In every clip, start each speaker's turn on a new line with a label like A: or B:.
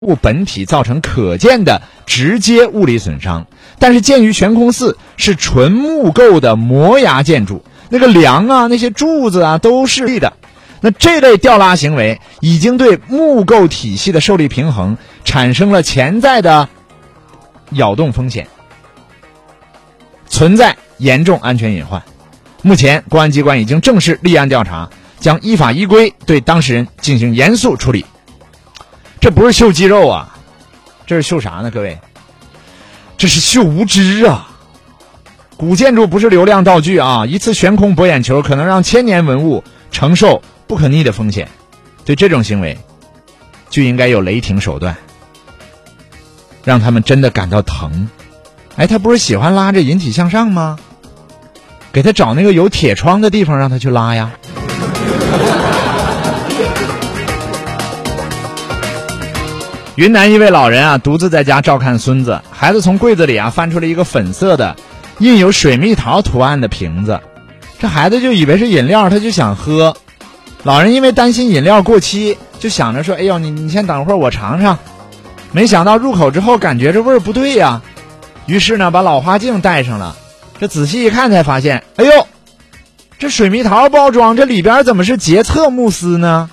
A: 物本体造成可见的直接物理损伤。但是鉴于悬空寺是纯木构的摩崖建筑，那个梁啊那些柱子啊都是立的，那这类吊拉行为已经对木构体系的受力平衡产生了潜在的扰动风险，存在严重安全隐患。目前公安机关已经正式立案调查，将依法依规对当事人进行严肃处理。这不是秀肌肉啊，这是秀啥呢？各位，这是秀无知啊！古建筑不是流量道具啊，一次悬空博眼球可能让千年文物承受不可逆的风险。对这种行为就应该有雷霆手段，让他们真的感到疼。哎，他不是喜欢拉着引体向上吗？给他找那个有铁窗的地方让他去拉呀。云南一位老人啊，独自在家照看孙子，孩子从柜子里啊翻出了一个粉色的印有水蜜桃图案的瓶子，这孩子就以为是饮料，他就想喝。老人因为担心饮料过期，就想着说：“哎呦，你先等会儿，我尝尝。”没想到入口之后，感觉这味儿不对呀，于是呢，把老花镜戴上了。这仔细一看才发现，哎呦，这水蜜桃包装，这里边怎么是洁厕慕斯呢？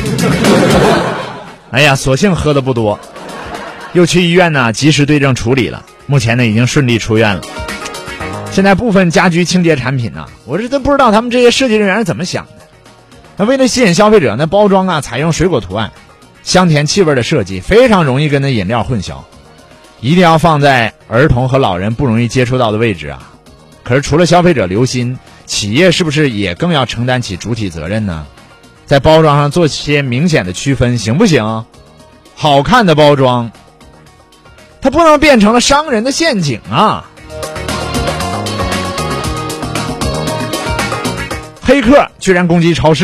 A: 哎呀，所幸喝的不多，又去医院呢及时对症处理了，目前呢已经顺利出院了。现在部分家居清洁产品呢，我这都不知道他们这些设计人员是怎么想的。那为了吸引消费者，那包装啊采用水果图案，香甜气味的设计非常容易跟那饮料混淆，一定要放在儿童和老人不容易接触到的位置啊。可是除了消费者留心，企业是不是也更要承担起主体责任呢？在包装上做些明显的区分，行不行？好看的包装，它不能变成了商人的陷阱啊！黑客居然攻击超市。